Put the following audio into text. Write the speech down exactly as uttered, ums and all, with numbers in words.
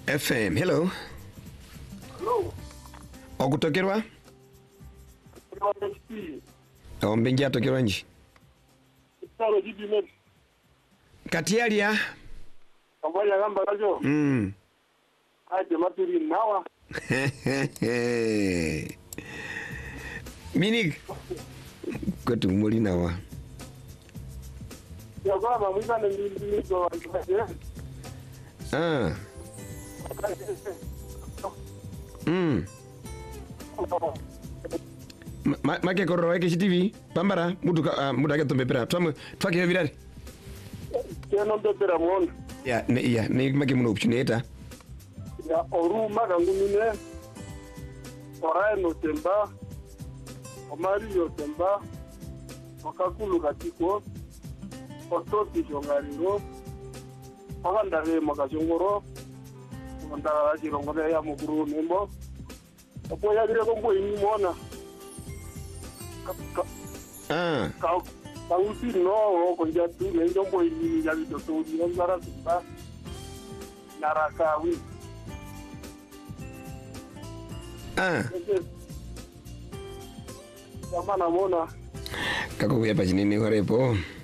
F M. Hello. Hello. Okutokerwa? Ombengi atokerwa nji. Italo jibimet. Katialia. Kamwaya gamba kajo. Mm. Aje maturi nawa. Minig. Kwetu muri nawa. Ya baba mwika ni ni do. Ah. Mm. Ma make korro yake T V pambara mudu uh, mudu yake tombepera twamu twake virari Keno mbepera mwona ya ne ya ne make muno optioneta ya oru magangumine orai no temba omari yo temba okakulu katiko ototi jongariro agandare makajongoro ndara jirongore ya muguru nembo opo ya dire kombo ini mona ah ka ka usi no ko ja tu ne jombo ini ya do to ni ndara simba naraka wi ah kama na mona kako ya pajini ni horepo